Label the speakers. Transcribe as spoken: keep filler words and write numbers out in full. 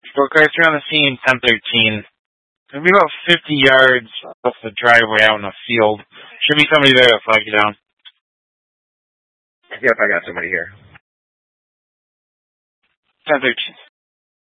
Speaker 1: Well, Chris, you're on the scene, ten thirteen. It'll be about fifty yards off the driveway out in the field. Should be somebody there to flag you down.
Speaker 2: Yep, I got somebody here.
Speaker 1: ten thirteen.